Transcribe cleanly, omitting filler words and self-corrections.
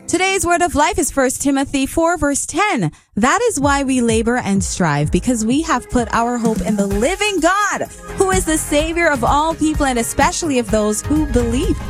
Today's word of life is 1 Timothy 4 verse 10. That is why we labor and strive, because we have put our hope in the living God, who is the Savior of all people and especially of those who believe.